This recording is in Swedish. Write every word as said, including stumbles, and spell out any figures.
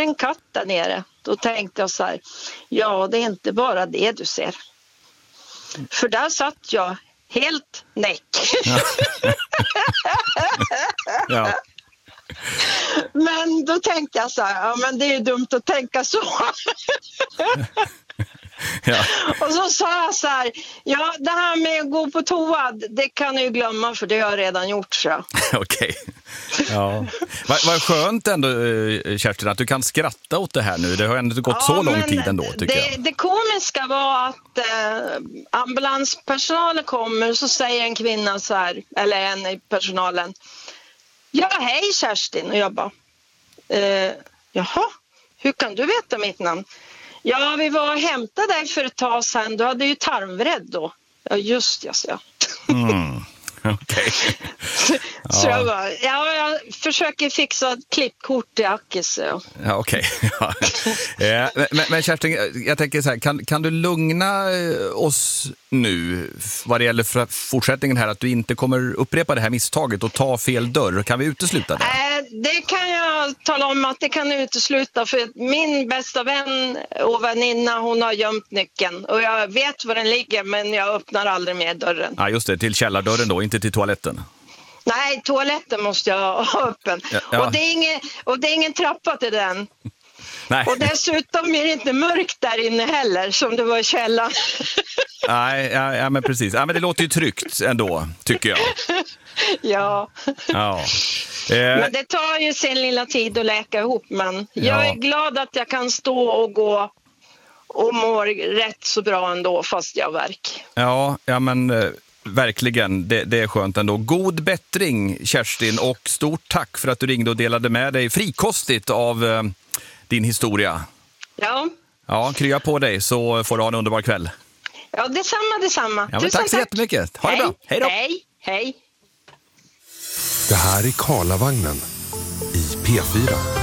en katt där nere. Då tänkte jag så här, ja det är inte bara det du ser. För där satt jag helt näck. Ja. Ja. Men då tänkte jag så här, ja men det är ju dumt att tänka så. Ja. Och så sa jag så här, ja det här med att gå på toa, det kan jag ju glömma för det har jag redan gjort så. Okej. Ja. Vad, vad skönt ändå, Kerstin, att du kan skratta åt det här nu. Det har ändå gått ja, så lång tid ändå, tycker det, jag. Det komiska var att eh, ambulanspersonalen kommer och så säger en kvinna så här, eller en i personalen, ja hej Kerstin, och jag bara, eh, jaha, hur kan du veta mitt namn? Ja, vi var och hämtade dig för ett tag sedan. Du hade ju tarmvred då. Ja, just jag sa. Mm, okej. så, ja. så jag bara, ja, jag försöker fixa ett klippkort i Akis. Ja, ja okej. Ja. men, men Kerstin, jag tänker så här, kan, kan du lugna oss nu vad det gäller fortsättningen här, att du inte kommer upprepa det här misstaget och ta fel dörr? Kan vi utesluta det? Äh, det kan jag tala om att det kan utesluta, för min bästa vän och väninna, hon har gömt nyckeln och jag vet var den ligger, men jag öppnar aldrig mer dörren. Ja, just det, till källardörren då, inte till toaletten. Nej, toaletten måste jag ha öppen. Ja, ja. Och, det är ingen, och det är ingen trappa till den. Nej. Och dessutom är det inte mörkt där inne heller, som det var i källaren. Nej, ja, ja, men precis. Ja, men det låter ju tryggt ändå, tycker jag. Ja. Ja. Eh. Men det tar ju sin lilla tid att läka ihop, men jag är glad att jag kan stå och gå och mår rätt så bra ändå, fast jag har värk. Ja, ja men... Eh. Verkligen, det, det är skönt ändå. God bättring, Kerstin, och stort tack för att du ringde och delade med dig frikostigt av eh, din historia. Ja. Ja, krya på dig så får du ha en underbar kväll. Ja, detsamma, detsamma. Ja, men tack så tack. jättemycket. Ha det bra. Hej då. Hej, hej. Det här är Karlavagnen i P fyra.